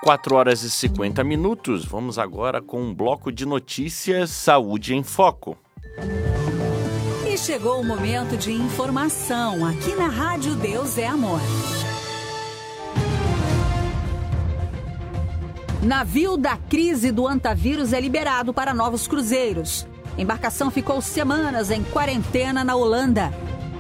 4 horas e 50 minutos. Vamos agora com um bloco de notícias Saúde em Foco. E chegou o momento de informação aqui na Rádio Deus é Amor. Navio da crise do antavírus é liberado para novos cruzeiros. Embarcação ficou semanas em quarentena na Holanda.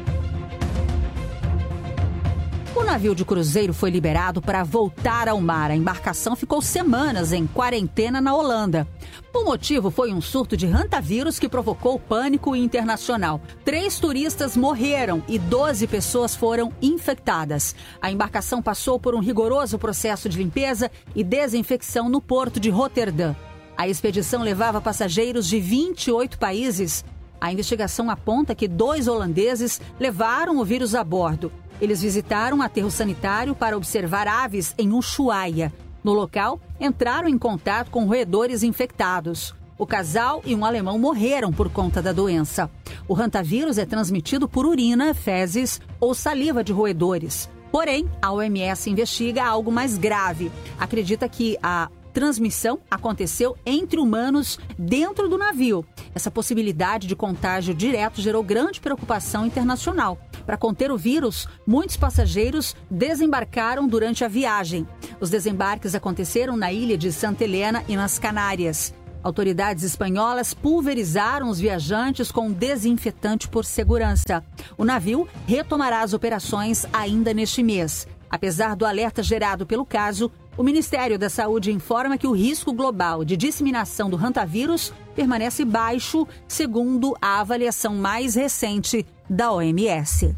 O navio de cruzeiro foi liberado para voltar ao mar. A embarcação ficou semanas em quarentena na Holanda. O motivo foi um surto de hantavírus que provocou pânico internacional. 3 turistas morreram e 12 pessoas foram infectadas. A embarcação passou por um rigoroso processo de limpeza e desinfecção no porto de Roterdã. A expedição levava passageiros de 28 países. A investigação aponta que 2 holandeses levaram o vírus a bordo. Eles visitaram um aterro sanitário para observar aves em Ushuaia. No local, entraram em contato com roedores infectados. O casal e um alemão morreram por conta da doença. O hantavírus é transmitido por urina, fezes ou saliva de roedores. Porém, a OMS investiga algo mais grave. Acredita que a transmissão aconteceu entre humanos dentro do navio. Essa possibilidade de contágio direto gerou grande preocupação internacional. Para conter o vírus, muitos passageiros desembarcaram durante a viagem. Os desembarques aconteceram na ilha de Santa Helena e nas Canárias. Autoridades espanholas pulverizaram os viajantes com desinfetante por segurança. O navio retomará as operações ainda neste mês. Apesar do alerta gerado pelo caso, o Ministério da Saúde informa que o risco global de disseminação do hantavírus permanece baixo, segundo a avaliação mais recente da OMS.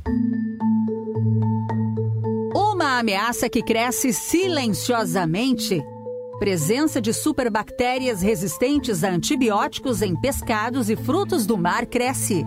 Uma ameaça que cresce silenciosamente. Presença de superbactérias resistentes a antibióticos em pescados e frutos do mar cresce.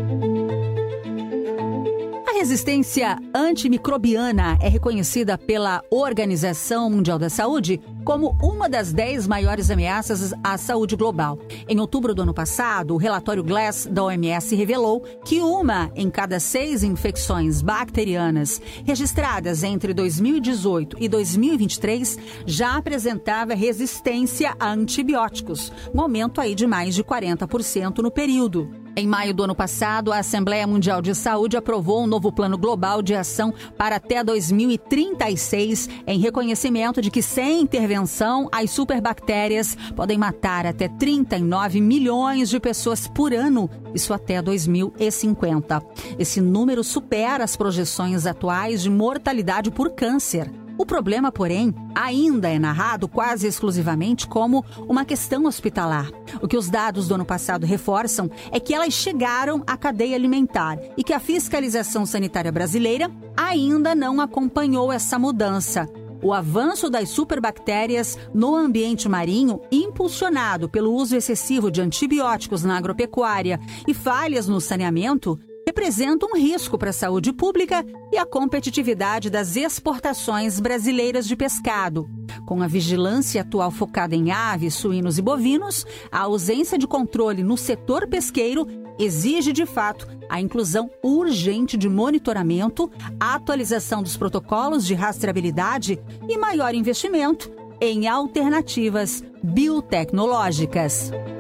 A resistência antimicrobiana é reconhecida pela Organização Mundial da Saúde como uma das 10 maiores ameaças à saúde global. Em outubro do ano passado, o relatório GLASS da OMS revelou que 1 em cada 6 infecções bacterianas registradas entre 2018 e 2023 já apresentava resistência a antibióticos, um aumento aí de mais de 40% no período. Em maio do ano passado, a Assembleia Mundial de Saúde aprovou um novo plano global de ação para até 2036, em reconhecimento de que, sem intervenção, as superbactérias podem matar até 39 milhões de pessoas por ano, isso até 2050. Esse número supera as projeções atuais de mortalidade por câncer. O problema, porém, ainda é narrado quase exclusivamente como uma questão hospitalar. O que os dados do ano passado reforçam é que elas chegaram à cadeia alimentar e que a fiscalização sanitária brasileira ainda não acompanhou essa mudança. O avanço das superbactérias no ambiente marinho, impulsionado pelo uso excessivo de antibióticos na agropecuária e falhas no saneamento, representa um risco para a saúde pública e a competitividade das exportações brasileiras de pescado. Com a vigilância atual focada em aves, suínos e bovinos, a ausência de controle no setor pesqueiro exige, de fato, a inclusão urgente de monitoramento, a atualização dos protocolos de rastreabilidade e maior investimento em alternativas biotecnológicas.